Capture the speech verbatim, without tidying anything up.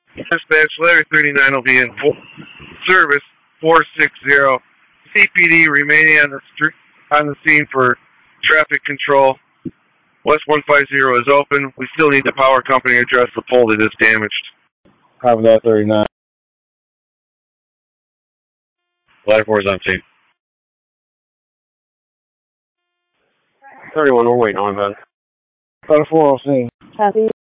Dispatch, Larry thirty-nine will be in full service. four sixty. C P D remaining on the street on the scene for traffic control. West one fifty is open. We still need the power company to address the pole that is damaged. Copy that, thirty-nine. Ladder four is on scene. thirty-one, we're waiting on that. Ladder four on scene. Copy.